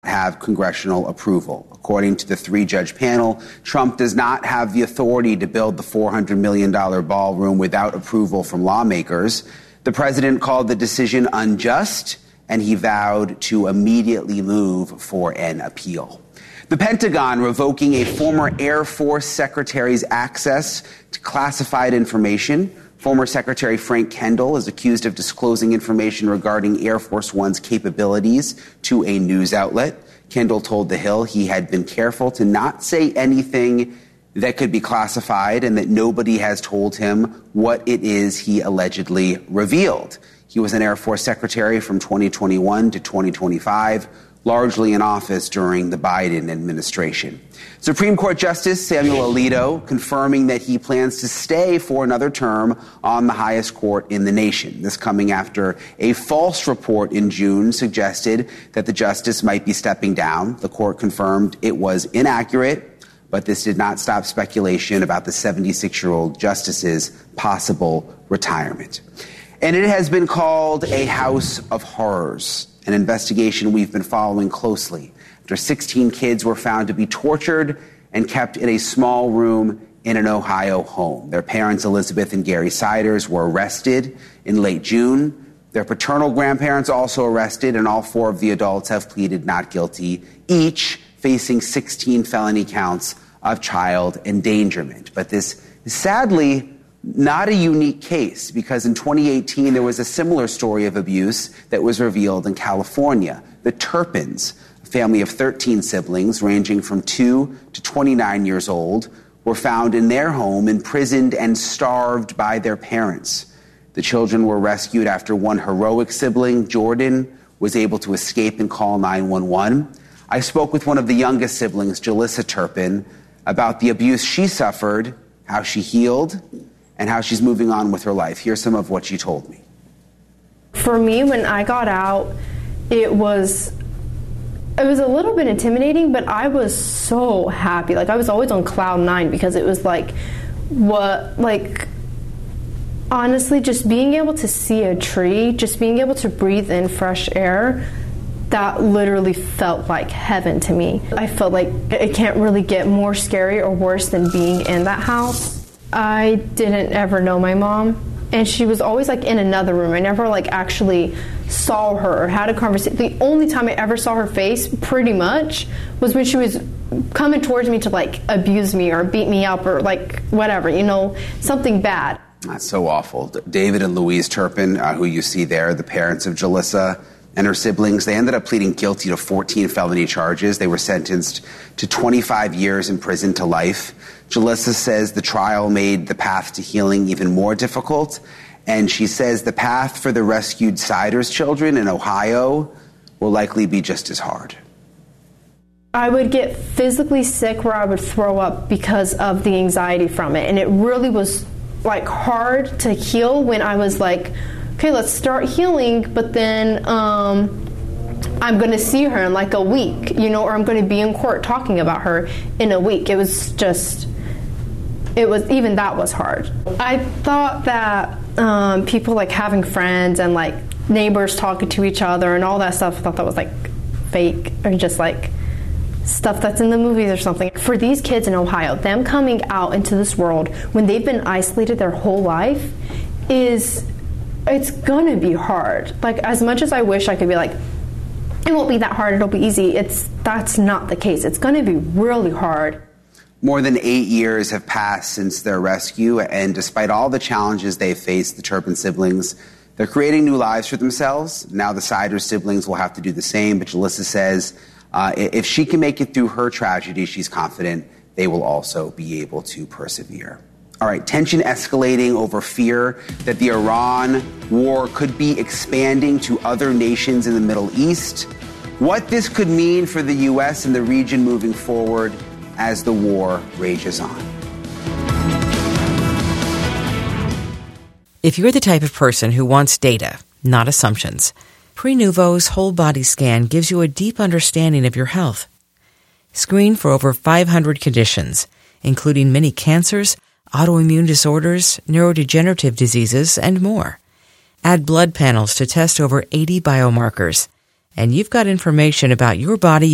have congressional approval. According to the 3-judge panel, Trump does not have the authority to build the $400 million ballroom without approval from lawmakers. The president called the decision unjust, and he vowed to immediately move for an appeal. The Pentagon revoking a former Air Force secretary's access to classified information. Former Secretary Frank Kendall is accused of disclosing information regarding Air Force One's capabilities to a news outlet. Kendall told The Hill he had been careful to not say anything that could be classified and that nobody has told him what it is he allegedly revealed. He was an Air Force secretary from 2021 to 2025, largely in office during the Biden administration. Supreme Court Justice Samuel Alito confirming that he plans to stay for another term on the highest court in the nation. This coming after a false report in June suggested that the justice might be stepping down. The court confirmed it was inaccurate, but this did not stop speculation about the 76-year-old justice's possible retirement. And it has been called a house of horrors, an investigation we've been following closely. After 16 kids were found to be tortured and kept in a small room in an Ohio home. Their parents, Elizabeth and Gary Siders, were arrested in late June. Their paternal grandparents also arrested, and all 4 of the adults have pleaded not guilty, each facing 16 felony counts of child endangerment. But this is sadly not a unique case, because in 2018 there was a similar story of abuse that was revealed in California. The Turpins, a family of 13 siblings ranging from 2 to 29 years old, were found in their home imprisoned and starved by their parents. The children were rescued after one heroic sibling, Jordan, was able to escape and call 911. I spoke with one of the youngest siblings, Jalissa Turpin, about the abuse she suffered, how she healed, and how she's moving on with her life. Here's some of what she told me. For me, when I got out, it was a little bit intimidating, but I was so happy. Like, I was always on cloud 9, because it was honestly, just being able to see a tree, just being able to breathe in fresh air, that literally felt like heaven to me. I felt like it can't really get more scary or worse than being in that house. I didn't ever know my mom, and she was always in another room. I never actually saw her or had a conversation. The only time I ever saw her face, pretty much, was when she was coming towards me to abuse me or beat me up or whatever, something bad. That's so awful. David and Louise Turpin, who you see there, the parents of Jalissa and her siblings, they ended up pleading guilty to 14 felony charges. They were sentenced to 25 years in prison to life. Jalissa says the trial made the path to healing even more difficult, and she says the path for the rescued Siders children in Ohio will likely be just as hard. I would get physically sick where I would throw up because of the anxiety from it, and it really was hard to heal when I was okay, let's start healing, but then I'm going to see her in a week, or I'm going to be in court talking about her in a week. Even that was hard. I thought that people having friends and neighbors talking to each other and all that stuff, I thought that was fake, or just stuff that's in the movies or something. For these kids in Ohio, them coming out into this world when they've been isolated their whole life it's gonna be hard. As much as I wish I could be it won't be that hard, it'll be easy, that's not the case. It's gonna be really hard. More than 8 years have passed since their rescue, and despite all the challenges they faced, the Turpin siblings, they're creating new lives for themselves. Now the Siders siblings will have to do the same, but Jalissa says if she can make it through her tragedy, she's confident they will also be able to persevere. All right, tension escalating over fear that the Iran war could be expanding to other nations in the Middle East. What this could mean for the U.S. and the region moving forward as the war rages on. If you're the type of person who wants data, not assumptions, Prenuvo's whole body scan gives you a deep understanding of your health. Screen for over 500 conditions, including many cancers, autoimmune disorders, neurodegenerative diseases, and more. Add blood panels to test over 80 biomarkers, and you've got information about your body